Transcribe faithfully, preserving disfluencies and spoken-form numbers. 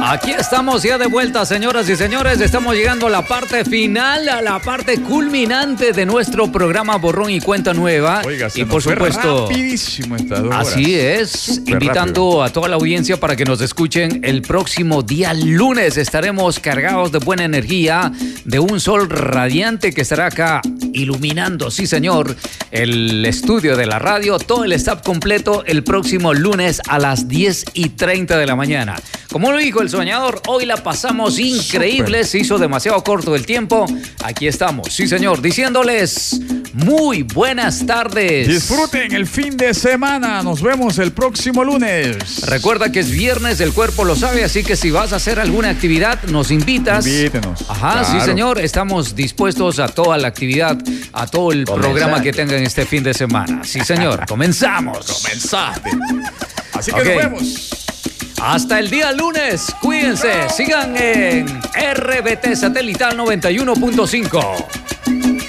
Aquí estamos ya de vuelta, señoras y señores. Estamos llegando a la parte final, a la parte culminante de nuestro programa Borrón y Cuenta Nueva. Oiga, se y nos por fue supuesto, rapidísimo estas dos horas. así es, Súper invitando rápido. a toda la audiencia para que nos escuchen el próximo día lunes. Estaremos cargados de buena energía, de un sol radiante que estará acá iluminando, sí señor, el estudio de la radio, todo el staff completo el próximo lunes a las diez y treinta de la mañana. Como lo dijo el soñador, hoy la pasamos increíble, Super. se hizo demasiado corto el tiempo. Aquí estamos, sí señor, diciéndoles muy buenas tardes. Disfruten el fin de semana. Nos vemos el próximo lunes. Recuerda que es viernes, el cuerpo lo sabe, así que si vas a hacer alguna actividad, nos invitas. Invítenos. Ajá, Claro. sí señor, estamos dispuestos a toda la actividad, a todo el Comenzate. programa que tengan este fin de semana. Sí señor, comenzamos. Comenzaste. Así que Ok. nos vemos. Hasta el día lunes, cuídense, sigan en R B T Satelital noventa y uno punto cinco.